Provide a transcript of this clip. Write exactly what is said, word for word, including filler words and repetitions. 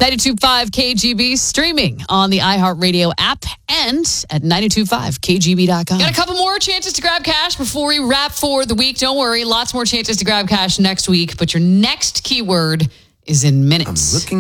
ninety-two point five K G B, streaming on the iHeartRadio app and at nine two five K G B dot com. Got a couple more chances to grab cash before we wrap for the week. Don't worry, lots more chances to grab cash next week. But your next keyword is in minutes. I'm looking